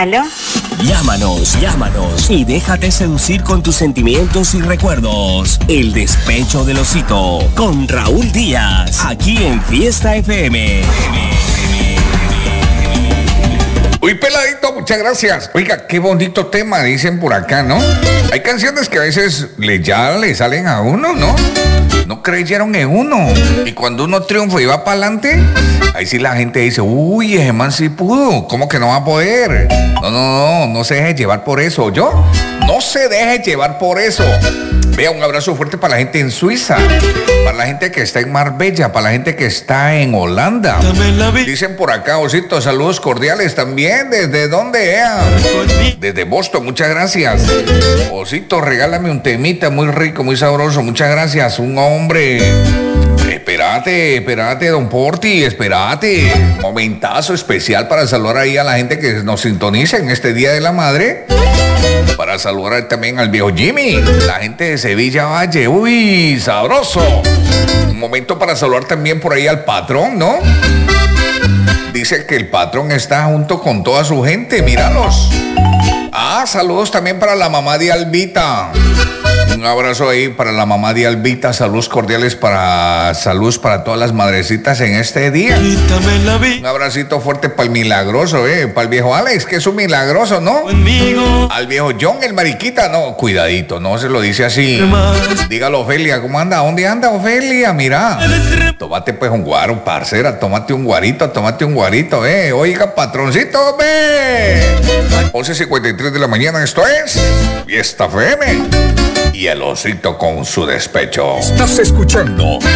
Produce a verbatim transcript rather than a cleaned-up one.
¿Aló? Llámanos, llámanos y déjate seducir con tus sentimientos y recuerdos. El despecho del osito con Raúl Díaz, aquí en Fiesta F M. Uy, peladito, muchas gracias. Oiga, qué bonito tema dicen por acá, ¿no? Hay canciones que a veces le, ya le salen a uno, ¿no? No creyeron en uno. Y cuando uno triunfa y va para adelante, ahí sí la gente dice, uy, ese man sí pudo. ¿Cómo que no va a poder? No, no, no, no se deje llevar por eso. ¿Yo? No se deje llevar por eso. Vea, un abrazo fuerte para la gente en Suiza, para la gente que está en Marbella, para la gente que está en Holanda. Dicen por acá, Osito, saludos cordiales también. ¿Desde dónde, eh? Desde Boston, muchas gracias. Osito, regálame un temita muy rico, muy sabroso, muchas gracias. Un hombre... Espérate, espérate, don Porti, espérate. Momentazo especial para saludar ahí a la gente que nos sintoniza en este Día de la Madre. Para saludar también al viejo Jimmy, la gente de Sevilla Valle. Uy, sabroso. Un momento para saludar también por ahí al patrón, ¿no? Dice que el patrón está junto con toda su gente, míralos. Ah, saludos también para la mamá de Albita. Un abrazo ahí para la mamá de Albita, saludos cordiales para saludos para todas las madrecitas en este día. Un abracito fuerte para el milagroso, eh, para el viejo Alex, que es un milagroso, ¿no? Al viejo John, el mariquita, no, cuidadito, no se lo dice así. Dígalo, Ofelia, ¿cómo anda? ¿Dónde anda, Ofelia? Mira, tómate pues un guaro, parcera, tómate un guarito, tómate un guarito, eh. Oiga, patroncito, ve. once cincuenta y tres de la mañana, esto es Fiesta F M. Y el osito con su despecho. Estás escuchando